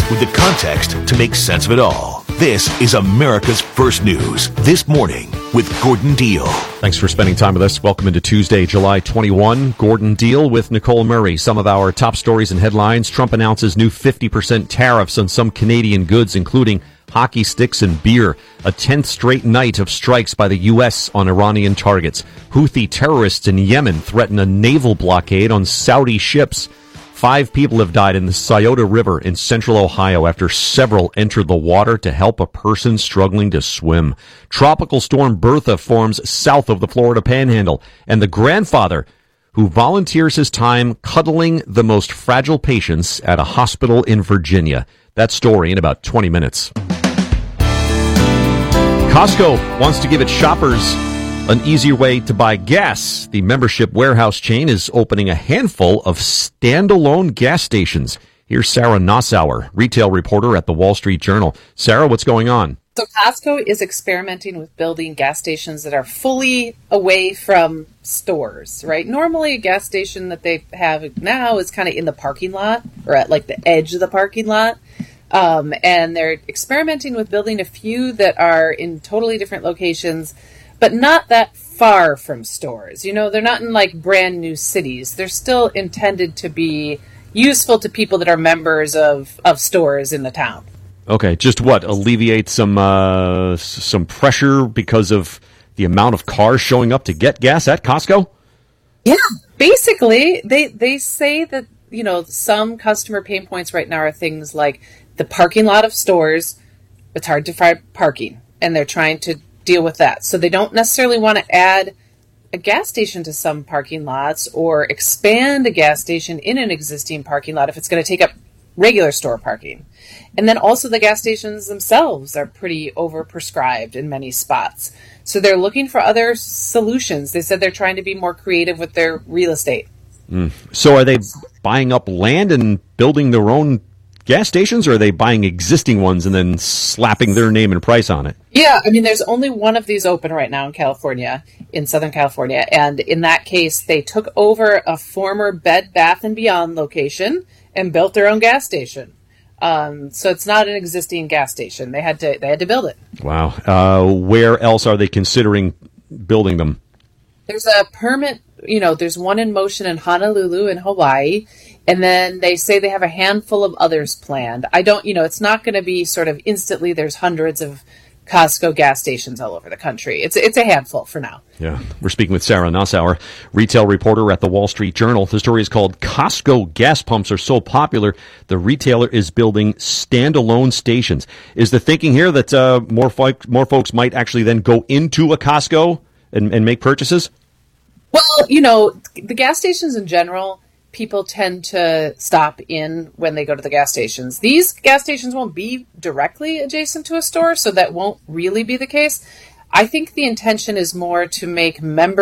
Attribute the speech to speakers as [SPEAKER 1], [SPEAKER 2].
[SPEAKER 1] with the context to make sense of it all. This is America's First News This Morning with Gordon Deal.
[SPEAKER 2] Thanks for spending time with us. Welcome into Tuesday, July 21. Gordon Deal with Nicole Murray. Some of our top stories and headlines. Trump announces new 50% tariffs on some Canadian goods, including hockey sticks and beer. A 10th straight night of strikes by the U.S. on Iranian targets. Houthi terrorists in Yemen threaten a naval blockade on Saudi ships. 5 people have died in the Scioto River in central Ohio after several entered the water to help a person struggling to swim. Tropical storm Bertha forms south of the Florida Panhandle, and the grandfather who volunteers his time cuddling the most fragile patients at a hospital in Virginia. That story in about 20 minutes. Costco wants to give its shoppers an easier way to buy gas. The membership warehouse chain is opening a handful of standalone gas stations. Here's Sarah Nassauer, retail reporter at the Wall Street Journal. Sarah, what's going on?
[SPEAKER 3] So Costco is experimenting with building gas stations that are fully away from stores, right? Normally a gas station that they have now is kind of in the parking lot or at like the edge of the parking lot. And they're experimenting with building a few that are in totally different locations, but not that far from stores. You know, they're not in like brand new cities. They're still intended to be useful to people that are members of stores in the town.
[SPEAKER 2] Okay, just what? Alleviate some pressure because of the amount of cars showing up to get gas at Costco?
[SPEAKER 3] Yeah, basically, they say that, you know, some customer pain points right now are things like the parking lot of stores. It's hard to find parking, and they're trying to deal with that. So they don't necessarily want to add a gas station to some parking lots or expand a gas station in an existing parking lot if it's going to take up regular store parking. And then also the gas stations themselves are pretty overprescribed in many spots. So they're looking for other solutions. They said they're trying to be more creative with their real estate.
[SPEAKER 2] So are they buying up land and building their own gas stations, or are they buying existing ones and then slapping their name and price on it?
[SPEAKER 3] Yeah, I mean, there's only one of these open right now in California, in Southern California. And in that case, they took over a former Bed Bath & Beyond location and built their own gas station. So it's not an existing gas station. They had to build it.
[SPEAKER 2] Wow. Where else are they considering building them?
[SPEAKER 3] There's a permit, you know, there's one in motion in Honolulu in Hawaii. And then they say they have a handful of others planned. It's not going to be sort of instantly there's hundreds of Costco gas stations all over the country. It's a handful for now.
[SPEAKER 2] Yeah. We're speaking with Sarah Nassauer, retail reporter at the Wall Street Journal. The story is called Costco Gas Pumps Are So Popular, the retailer is building standalone stations. Is the thinking here that more folks might actually then go into a Costco and make purchases?
[SPEAKER 3] Well, you know, the gas stations in general, people tend to stop in when they go to the gas stations. These gas stations won't be directly adjacent to a store, so that won't really be the case. I think the intention is more to make members